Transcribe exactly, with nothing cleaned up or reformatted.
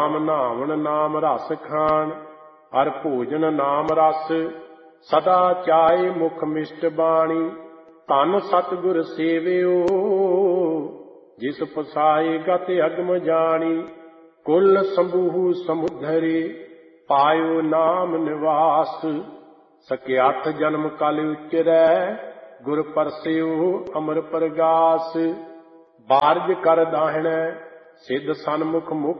ਨਾਮ ਨਾਵਣ ਨਾਮ ਰਸ ਖਾਣ, ਹਰ ਭੋਜਨ ਨਾਮ ਰਸ ਸਦਾ ਚਾਏ ਮੁਖ ਮਿਸ਼ਟ ਬਾਣੀ। ਧਨ ਸਤਿਗੁਰ ਸੇਵਿਓ ਜਿਸ ਪਸਾਏ ਗਤ ਅਗਮ ਜਾਣੀ। ਕੁਲ ਸੰਭੂ ਸਮੁਦਰੇ ਪਾਇਓ ਨਾਮ ਨਿਵਾਸ, ਸਕਿਆਠ ਜਨਮ ਕਲ ਉਚਰੈ ਗੁਰ ਪਰਸਿਓ ਅਮਰ ਪ੍ਰਗਾਸ। ਬਾਰਜ ਕਰ ਦਾਹਿਣੈ ਸਿੱਧ ਸਨਮੁਖ ਮੁਖ